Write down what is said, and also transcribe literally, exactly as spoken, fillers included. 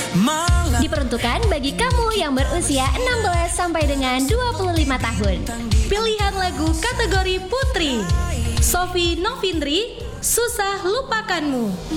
Diperuntukkan bagi kamu yang berusia enam belas sampai dengan dua puluh lima tahun. Pilihan lagu kategori Putri, Sofi Novindri, Susah Lupakanmu.